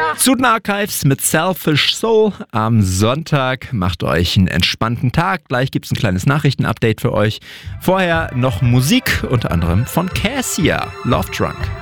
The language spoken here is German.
Student Archives mit Selfish Soul am Sonntag. Macht euch einen entspannten Tag. Gleich gibt es ein kleines Nachrichtenupdate für euch. Vorher noch Musik, unter anderem von Cassia, Love Drunk.